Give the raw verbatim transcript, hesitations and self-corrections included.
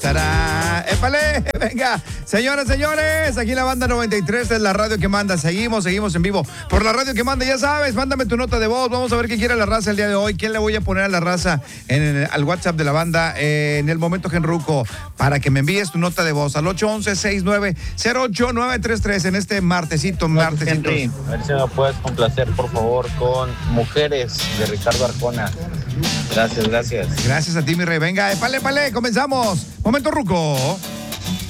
¡Tarán! ¡Épale! Venga, señoras, señores, aquí la banda noventa y tres es la radio que manda. Seguimos, seguimos en vivo por la radio que manda. Ya sabes, mándame tu nota de voz. Vamos a ver qué quiere la raza el día de hoy. ¿Quién le voy a poner a la raza en el, al WhatsApp de la banda eh, en el momento genruco? Para que me envíes tu nota de voz al ocho once, sesenta y nueve, cero ocho nueve tres tres en este martesito, martesito. Henry, a ver si me puedes complacer, por favor, con Mujeres de Ricardo Arjona. Gracias, gracias. Gracias a ti, mi rey. Venga, épale, épale, comenzamos. Momento ruco.